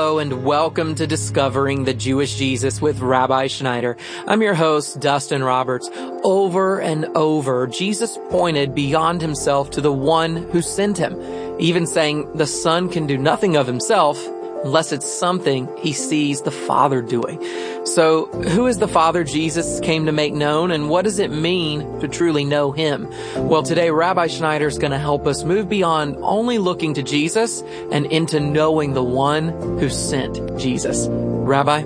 Hello and welcome to Discovering the Jewish Jesus with Rabbi Schneider. I'm your host, Dustin Roberts. Over and over, Jesus pointed beyond himself to the one who sent him, even saying the Son can do nothing of himself unless it's something he sees the Father doing. So, who is the Father Jesus came to make known, and what does it mean to truly know him? Well, today Rabbi Schneider is going to help us move beyond only looking to Jesus and into knowing the one who sent Jesus. Rabbi?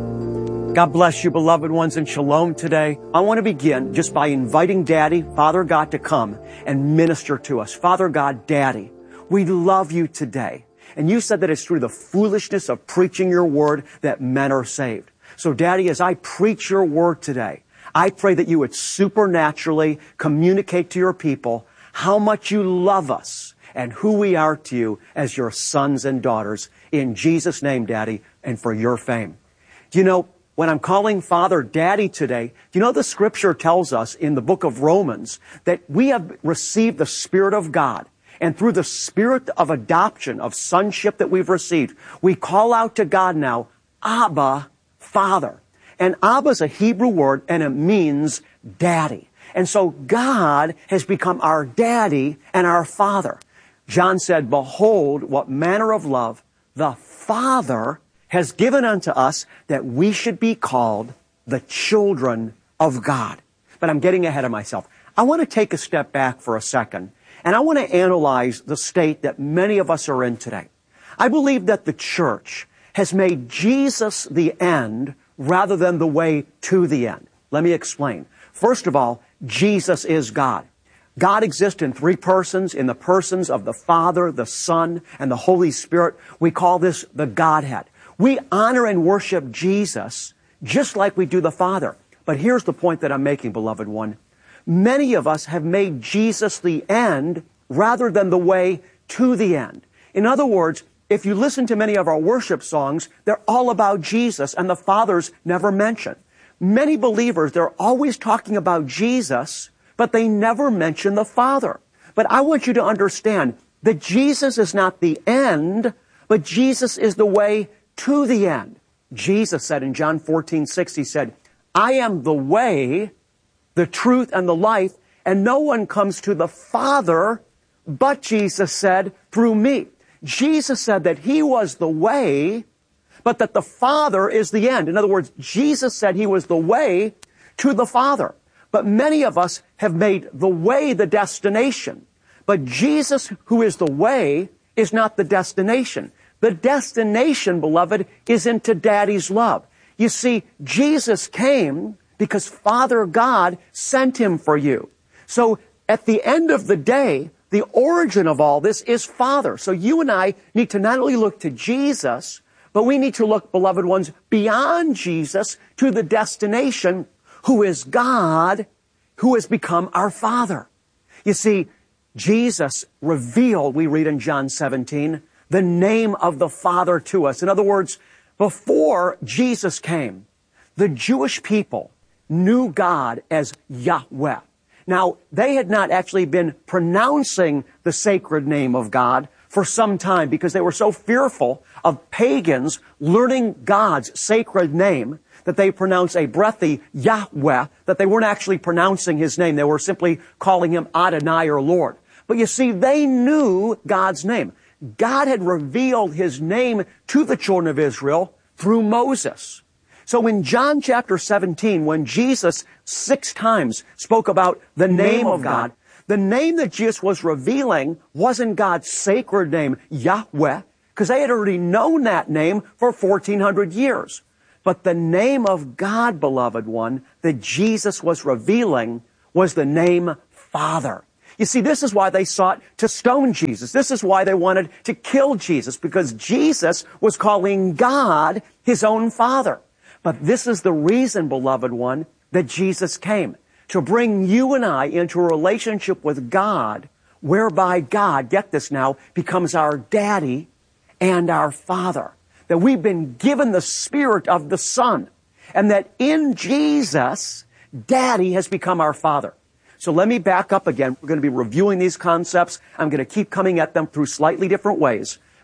God bless you, beloved ones, and shalom today. I want to begin just by inviting Daddy, Father God, to come and minister to us. Father God, Daddy, we love you today. And you said that it's through the foolishness of preaching your word that men are saved. So, Daddy, as I preach your word today, I pray that you would supernaturally communicate to your people how much you love us and who we are to you as your sons and daughters. In Jesus' name, Daddy, and for your fame. Do you know, when I'm calling Father Daddy today, you know the scripture tells us in the book of Romans that we have received the Spirit of God. And through the spirit of adoption, of sonship that we've received, we call out to God now, Abba, Father. And Abba is a Hebrew word, and it means daddy. And so God has become our daddy and our Father. John said, behold, what manner of love the Father has given unto us, that we should be called the children of God. But I'm getting ahead of myself. I want to take a step back for a second. And I want to analyze the state that many of us are in today. I believe that the church has made Jesus the end rather than the way to the end. Let me explain. First of all, Jesus is God. God exists in three persons, in the persons of the Father, the Son, and the Holy Spirit. We call this the Godhead. We honor and worship Jesus just like we do the Father. But here's the point that I'm making, beloved one. Many of us have made Jesus the end rather than the way to the end. In other words, if you listen to many of our worship songs, they're all about Jesus and the Father's never mentioned. Many believers, they're always talking about Jesus, but they never mention the Father. But I want you to understand that Jesus is not the end, but Jesus is the way to the end. Jesus said in John 14:6, he said, I am the way, the truth, and the life, and no one comes to the Father but, Jesus said, through me. Jesus said that he was the way, but that the Father is the end. In other words, Jesus said he was the way to the Father. But many of us have made the way the destination. But Jesus, who is the way, is not the destination. The destination, beloved, is into Daddy's love. You see, Jesus came because Father God sent him for you. So at the end of the day, the origin of all this is Father. So you and I need to not only look to Jesus, but we need to look, beloved ones, beyond Jesus to the destination, who is God, who has become our Father. You see, Jesus revealed, we read in John 17, the name of the Father to us. In other words, before Jesus came, the Jewish people knew God as Yahweh. Now, they had not actually been pronouncing the sacred name of God for some time because they were so fearful of pagans learning God's sacred name that they pronounced a breathy Yahweh, that they weren't actually pronouncing his name. They were simply calling him Adonai or Lord. But you see, they knew God's name. God had revealed his name to the children of Israel through Moses. So in John chapter 17, when Jesus 6 times spoke about the name of God, the name that Jesus was revealing wasn't God's sacred name, Yahweh, because they had already known that name for 1,400 years. But the name of God, beloved one, that Jesus was revealing was the name Father. You see, this is why they sought to stone Jesus. This is why they wanted to kill Jesus, because Jesus was calling God his own Father. But this is the reason, beloved one, that Jesus came, to bring you and I into a relationship with God, whereby God, get this now, becomes our daddy and our Father. That we've been given the Spirit of the Son, and that in Jesus, Daddy has become our Father. So let me back up again. We're going to be reviewing these concepts. I'm going to keep coming at them through slightly different ways.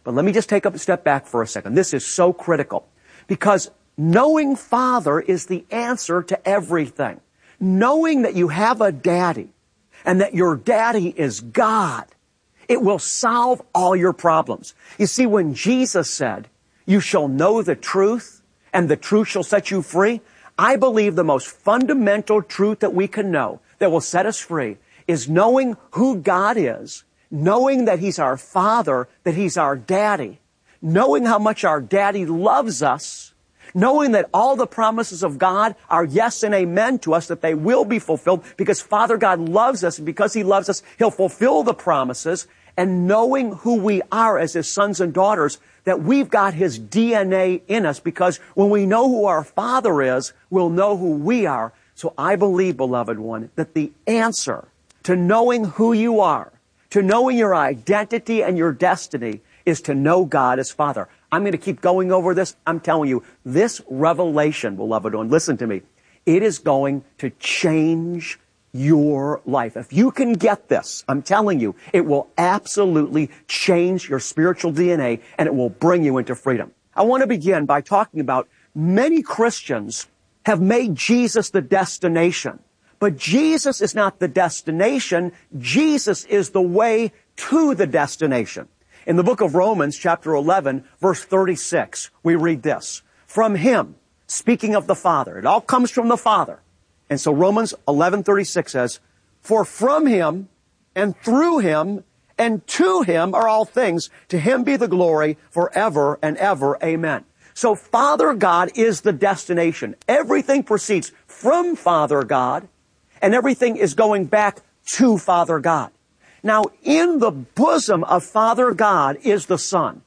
But let me just take a step back for a second. This is so critical because knowing Father is the answer to everything. Knowing that you have a daddy and that your daddy is God, it will solve all your problems. You see, when Jesus said, "You shall know the truth and the truth shall set you free," I believe the most fundamental truth that we can know that will set us free is knowing who God is, knowing that He's our Father, that He's our daddy, knowing how much our daddy loves us, knowing that all the promises of God are yes and amen to us, that they will be fulfilled because Father God loves us, and because He loves us, He'll fulfill the promises, and knowing who we are as His sons and daughters, that we've got His DNA in us, because when we know who our Father is, we'll know who we are. So I believe, beloved one, that the answer to knowing who you are, to knowing your identity and your destiny, is to know God as Father. I'm going to keep going over this. I'm telling you, this revelation, beloved one, listen to me, it is going to change your life. If you can get this, I'm telling you, it will absolutely change your spiritual DNA and it will bring you into freedom. I want to begin by talking about many Christians have made Jesus the destination. But Jesus is not the destination. Jesus is the way to the destination. In the book of Romans, chapter 11, verse 36, we read this. From Him, speaking of the Father, it all comes from the Father. And so Romans 11:36 says, for from Him and through Him and to Him are all things. To Him be the glory forever and ever. Amen. So Father God is the destination. Everything proceeds from Father God, and everything is going back to Father God. Now, in the bosom of Father God is the Son.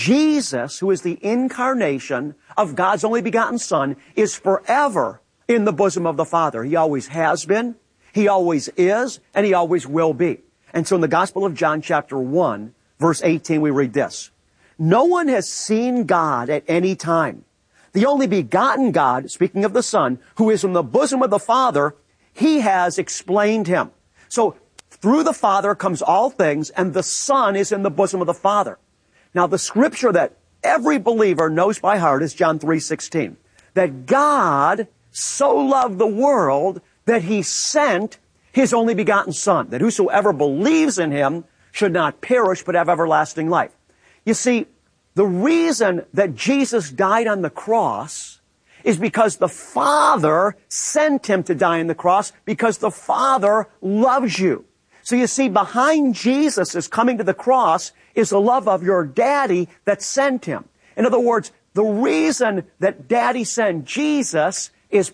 Jesus, who is the incarnation of God's only begotten Son, is forever in the bosom of the Father. He always has been, He always is, and He always will be. And so in the Gospel of John chapter 1, verse 18, we read this. No one has seen God at any time. The only begotten God, speaking of the Son, who is in the bosom of the Father, He has explained Him. So through the Father comes all things, and the Son is in the bosom of the Father. Now the scripture that every believer knows by heart is John 3:16. That God so loved the world that He sent His only begotten Son, that whosoever believes in Him should not perish but have everlasting life. You see, the reason that Jesus died on the cross is because the Father sent Him to die on the cross, because the Father loves you. So you see, behind Jesus is coming to the cross is the love of your daddy that sent Him. In other words, the reason that daddy sent Jesus is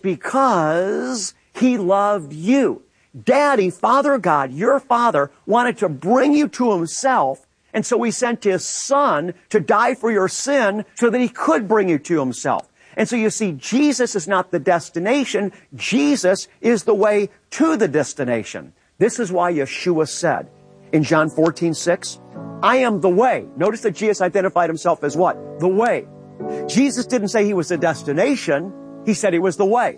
because He loved you. Daddy, Father God, your Father, wanted to bring you to Himself, and so He sent His Son to die for your sin so that He could bring you to Himself. And so you see, Jesus is not the destination. Jesus is the way to the destination. This is why Yeshua said in John 14:6, I am the way. Notice that Jesus identified Himself as what? The way. Jesus didn't say He was the destination. He said He was the way.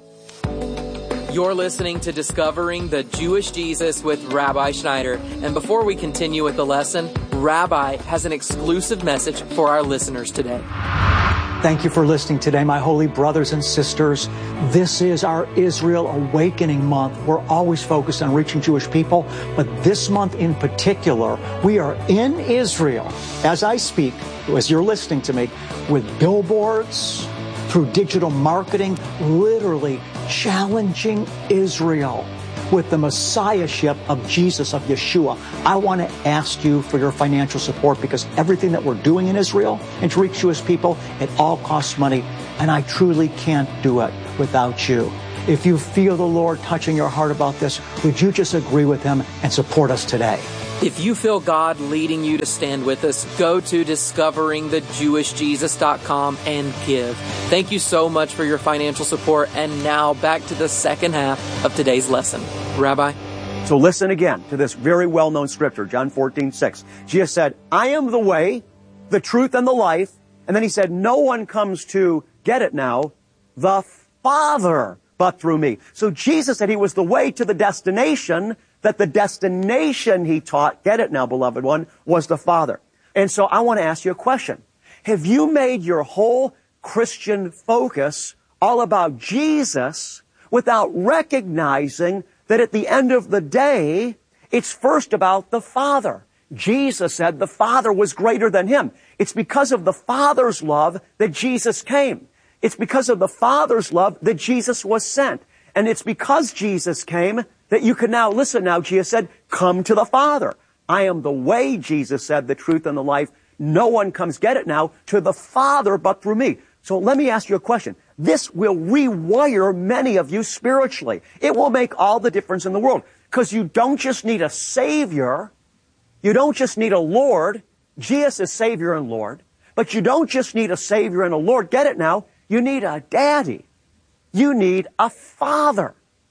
You're listening to Discovering the Jewish Jesus with Rabbi Schneider. And before we continue with the lesson, Rabbi has an exclusive message for our listeners today. Thank you for listening today, my holy brothers and sisters. This is our Israel Awakening Month. We're always focused on reaching Jewish people, but this month in particular, we are in Israel, as I speak, as you're listening to me, with billboards, through digital marketing, literally challenging Israel with the messiahship of Jesus, of Yeshua. I want to ask you for your financial support, because everything that we're doing in Israel and to reach Jewish people, it all costs money, and I truly can't do it without you. If you feel the Lord touching your heart about this, would you just agree with Him and support us today? If you feel God leading you to stand with us, go to discoveringthejewishjesus.com and give. Thank you so much for your financial support. And now back to the second half of today's lesson. Rabbi? So listen again to this very well-known scripture, John 14:6. Jesus said, I am the way, the truth, and the life. And then He said, no one comes to, get it now, the Father but through me. So Jesus said He was the way to the destination, that the destination He taught, get it now, beloved one, was the Father. And so I want to ask you a question. Have you made your whole Christian focus all about Jesus without recognizing that at the end of the day, it's first about the Father? Jesus said the Father was greater than him. It's because of the Father's love that Jesus came. It's because of the Father's love that Jesus was sent. And it's because Jesus came that you can now, listen now, Jesus said, come to the Father. I am the way, Jesus said, the truth and the life. No one comes, get it now, to the Father but through me. So let me ask you a question. This will rewire many of you spiritually. It will make all the difference in the world. Because you don't just need a Savior. You don't just need a Lord. Jesus is Savior and Lord. But you don't just need a Savior and a Lord. Get it now. You need a daddy. You need a father.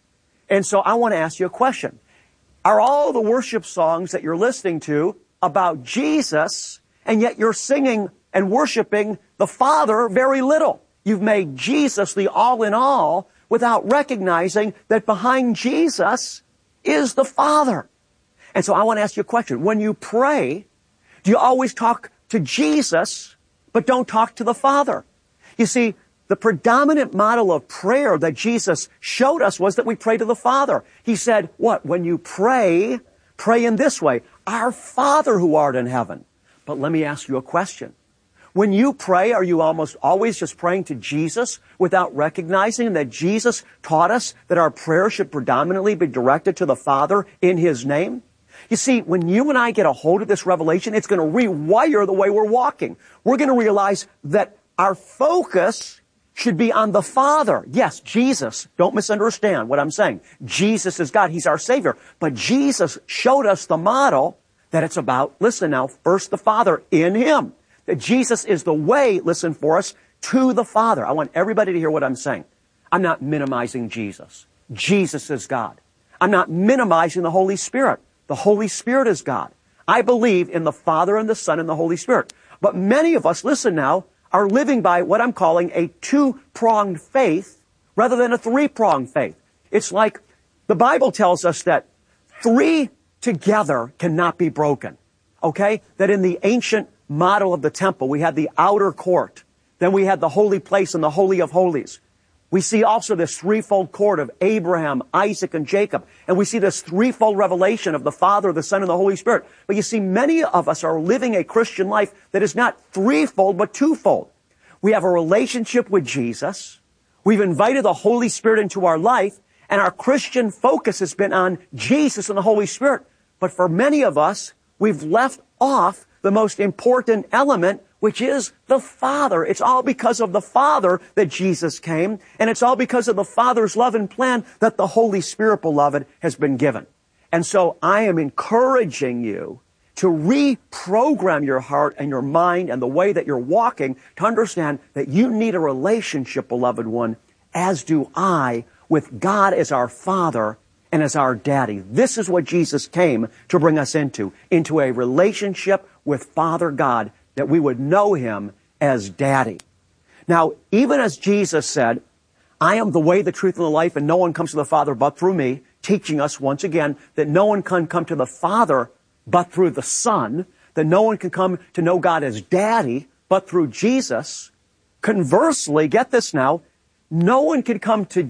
And so I want to ask you a question. Are all the worship songs that you're listening to about Jesus, and yet you're singing and worshiping the Father very little? You've made Jesus the all in all without recognizing that behind Jesus is the Father. And so I want to ask you a question. When you pray, do you always talk to Jesus, but don't talk to the Father? You see, the predominant model of prayer that Jesus showed us was that we pray to the Father. He said, what? When you pray, pray in this way. Our Father who art in heaven. But let me ask you a question. When you pray, are you almost always just praying to Jesus without recognizing that Jesus taught us that our prayer should predominantly be directed to the Father in His name? You see, when you and I get a hold of this revelation, it's going to rewire the way we're walking. We're going to realize that our focus should be on the Father. Yes, Jesus. Don't misunderstand what I'm saying. Jesus is God. He's our Savior. But Jesus showed us the model that it's about, listen now, first the Father in Him. That Jesus is the way, listen for us, to the Father. I want everybody to hear what I'm saying. I'm not minimizing Jesus. Jesus is God. I'm not minimizing the Holy Spirit. The Holy Spirit is God. I believe in the Father and the Son and the Holy Spirit. But many of us, listen now, are living by what I'm calling a two-pronged faith rather than a three-pronged faith. It's like the Bible tells us that three together cannot be broken. Okay? That in the ancient model of the temple, we had the outer court. Then we had the holy place and the Holy of Holies. We see also this threefold court of Abraham, Isaac, and Jacob. And we see this threefold revelation of the Father, the Son, and the Holy Spirit. But you see, many of us are living a Christian life that is not threefold, but twofold. We have a relationship with Jesus. We've invited the Holy Spirit into our life. And our Christian focus has been on Jesus and the Holy Spirit. But for many of us, we've left off the most important element, which is the Father. It's all because of the Father that Jesus came, and it's all because of the Father's love and plan that the Holy Spirit, beloved, has been given. And so I am encouraging you to reprogram your heart and your mind and the way that you're walking to understand that you need a relationship, beloved one, as do I, with God as our Father and as our Daddy. This is what Jesus came to bring us into a relationship with Father God, that we would know Him as Daddy. Now, even as Jesus said, I am the way, the truth, and the life, and no one comes to the Father but through me, teaching us once again that no one can come to the Father but through the Son, that no one can come to know God as Daddy but through Jesus. Conversely, get this now, no one can come to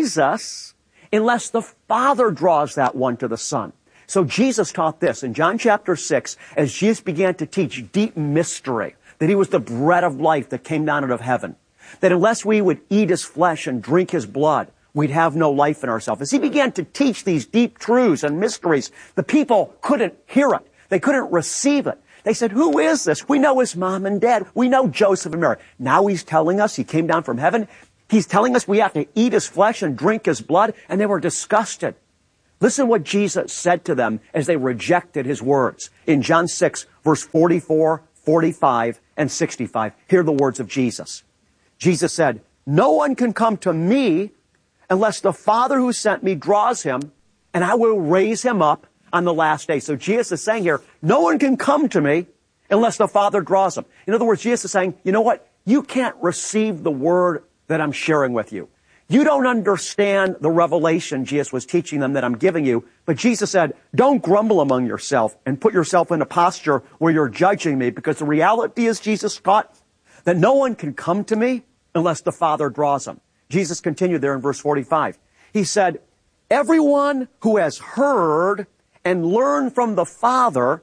Jesus unless the Father draws that one to the Son. So Jesus taught this in John chapter 6 as Jesus began to teach deep mystery, that He was the bread of life that came down out of heaven, that unless we would eat His flesh and drink His blood, we'd have no life in ourselves. As He began to teach these deep truths and mysteries, the people couldn't hear it. They couldn't receive it. They said, who is this? We know His mom and dad. We know Joseph and Mary. Now He's telling us He came down from heaven. He's telling us we have to eat His flesh and drink His blood, and they were disgusted. Listen what Jesus said to them as they rejected His words. In John 6, verse 44, 45, and 65. Hear the words of Jesus. Jesus said, no one can come to me unless the Father who sent me draws him, and I will raise him up on the last day. So Jesus is saying here, no one can come to me unless the Father draws him. In other words, Jesus is saying, you know what? You can't receive the word that I'm sharing with you. You don't understand the revelation Jesus was teaching them that I'm giving you. But Jesus said, don't grumble among yourself and put yourself in a posture where you're judging me, because the reality is, Jesus taught that no one can come to me unless the Father draws them. Jesus continued there in verse 45. He said, everyone who has heard and learned from the Father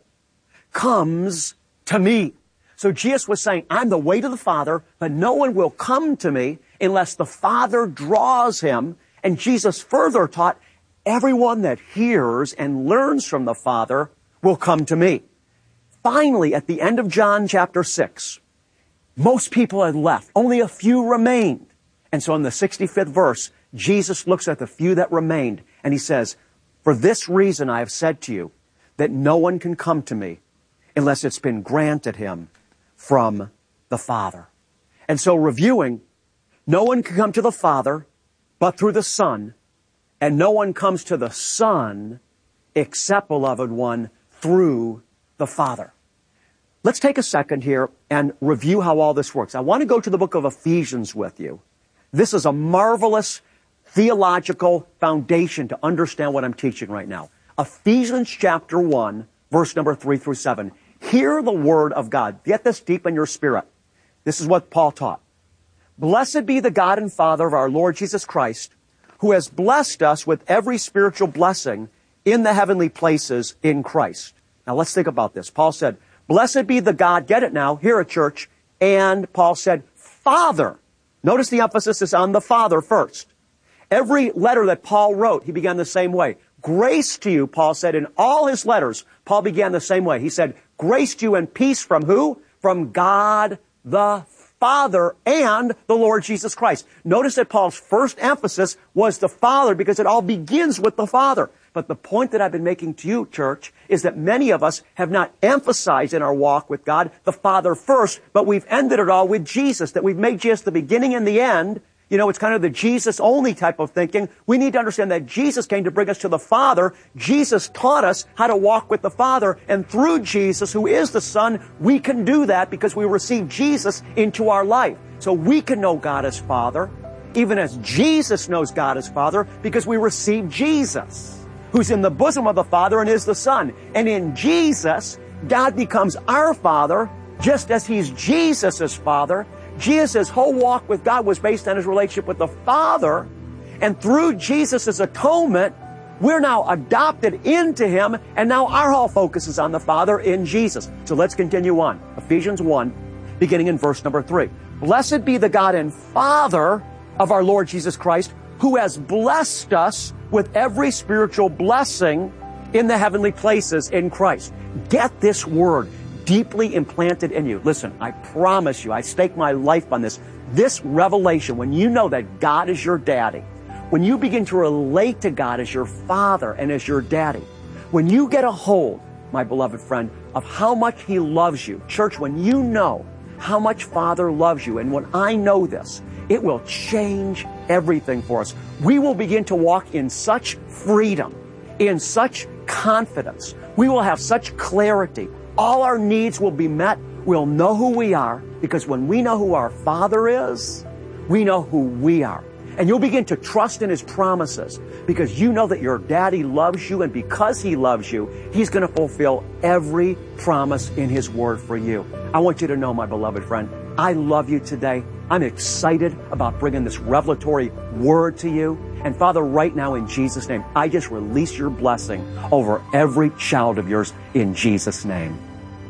comes to me. So Jesus was saying, I'm the way to the Father, but no one will come to me unless the Father draws him. And Jesus further taught, everyone that hears and learns from the Father will come to me. Finally, at the end of John chapter 6, most people had left. Only a few remained. And so in the 65th verse, Jesus looks at the few that remained, and he says, for this reason I have said to you that no one can come to me unless it's been granted him from the Father. And so reviewing, no one can come to the Father but through the Son, and no one comes to the Son except, beloved one, through the Father. Let's take a second here and review how all this works. I want to go to the book of Ephesians with you. This is a marvelous theological foundation to understand what I'm teaching right now. Ephesians chapter 1, verse number 3 through 7. Hear the word of God. Get this deep in your spirit. This is what Paul taught. Blessed be the God and Father of our Lord Jesus Christ, who has blessed us with every spiritual blessing in the heavenly places in Christ. Now let's think about this. Paul said, blessed be the God, get it now, here at church, and Paul said, Father. Notice the emphasis is on the Father first. Every letter that Paul wrote, he began the same way. Grace to you, Paul said, in all his letters, Paul began the same way. He said, grace to you and peace from who? From God the Father and the Lord Jesus Christ. Notice that Paul's first emphasis was the Father, because it all begins with the Father. But the point that I've been making to you, church, is that many of us have not emphasized in our walk with God the Father first, but we've ended it all with Jesus, that we've made Jesus the beginning and the end. You know, it's kind of the Jesus-only type of thinking. We need to understand that Jesus came to bring us to the Father. Jesus taught us how to walk with the Father. And through Jesus, who is the Son, we can do that because we receive Jesus into our life. So we can know God as Father, even as Jesus knows God as Father, because we receive Jesus, who's in the bosom of the Father and is the Son. And in Jesus, God becomes our Father, just as He's Jesus' Father. Jesus' whole walk with God was based on His relationship with the Father, and through Jesus' atonement, we're now adopted into Him, and now our whole focus is on the Father in Jesus. So let's continue on. Ephesians 1, beginning in verse number 3. Blessed be the God and Father of our Lord Jesus Christ, who has blessed us with every spiritual blessing in the heavenly places in Christ. Get this word deeply implanted in you. Listen, I promise you, I stake my life on this. This revelation, when you know that God is your daddy, when you begin to relate to God as your Father and as your daddy, when you get a hold, my beloved friend, of how much He loves you, church, when you know how much Father loves you, and when I know this, it will change everything for us. We will begin to walk in such freedom, in such confidence. We will have such clarity. All our needs will be met. We'll know who we are, because when we know who our Father is, we know who we are. And you'll begin to trust in His promises, because you know that your daddy loves you, and because He loves you, He's going to fulfill every promise in His Word for you. I want you to know, my beloved friend, I love you today. I'm excited about bringing this revelatory word to you. And Father, right now in Jesus' name, I just release your blessing over every child of yours in Jesus' name.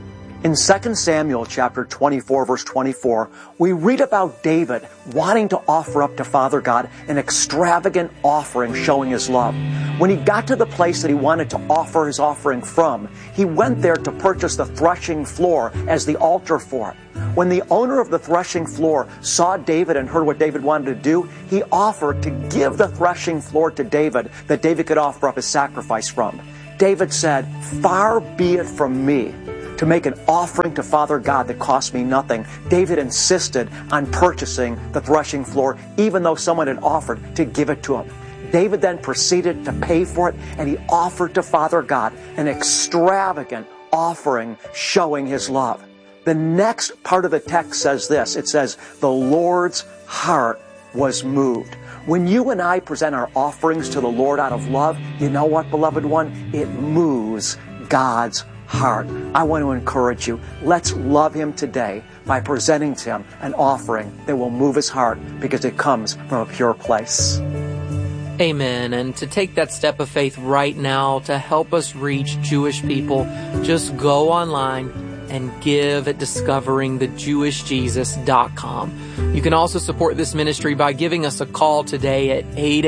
In 2 Samuel chapter 24, verse 24, we read about David wanting to offer up to Father God an extravagant offering showing his love. When he got to the place that he wanted to offer his offering from, he went there to purchase the threshing floor as the altar for it. When the owner of the threshing floor saw David and heard what David wanted to do, he offered to give the threshing floor to David that David could offer up his sacrifice from. David said, "Far be it from me to make an offering to Father God that cost me nothing." David insisted on purchasing the threshing floor, even though someone had offered to give it to him. David then proceeded to pay for it, and he offered to Father God an extravagant offering showing his love. The next part of the text says this. It says, the Lord's heart was moved. When you and I present our offerings to the Lord out of love, you know what, beloved one? It moves God's heart. I want to encourage you. Let's love Him today by presenting to Him an offering that will move His heart because it comes from a pure place. Amen. And to take that step of faith right now to help us reach Jewish people, just go online and give at discoveringthejewishjesus.com. You can also support this ministry by giving us a call today at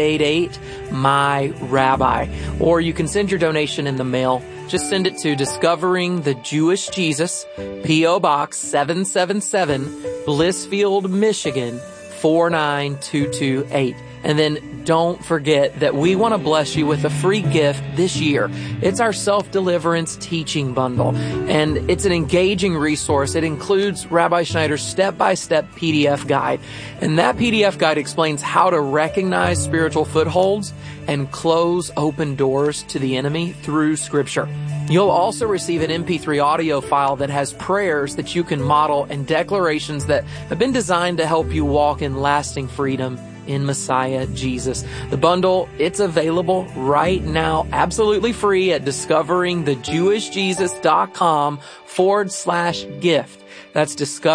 888-MY-RABBI, or you can send your donation in the mail. Just send it to Discovering the Jewish Jesus, P.O. Box 777, Blissfield, Michigan 49228. And then don't forget that we want to bless you with a free gift this year. It's our self-deliverance teaching bundle, and it's an engaging resource. It includes Rabbi Schneider's step-by-step PDF guide, and that PDF guide explains how to recognize spiritual footholds and close open doors to the enemy through Scripture. You'll also receive an MP3 audio file that has prayers that you can model and declarations that have been designed to help you walk in lasting freedom in Messiah Jesus. The bundle, it's available right now, absolutely free at discoveringthejewishjesus.com/gift. That's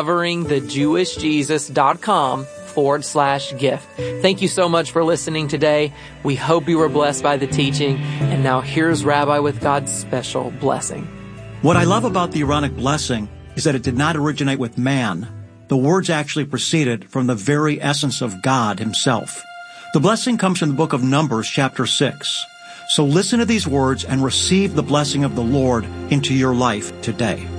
discoveringthejewishjesus.com/gift. Thank you so much for listening today. We hope you were blessed by the teaching. And now here's Rabbi with God's special blessing. What I love about the Aaronic blessing is that it did not originate with man. The words actually proceeded from the very essence of God Himself. The blessing comes from the book of Numbers, chapter 6. So listen to these words and receive the blessing of the Lord into your life today.